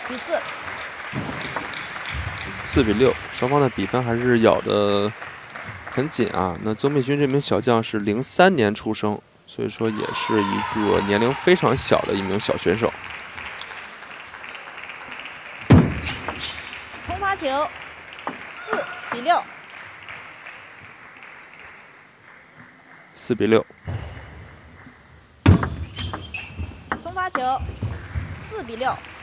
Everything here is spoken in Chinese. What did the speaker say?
比4。 4比6，双方的比分还是咬得很紧啊。那曾美君这名小将是03年出生，所以说也是一个年龄非常小的一名小选手。 冲发球，4比6。 4比6。 冲发球，4比6。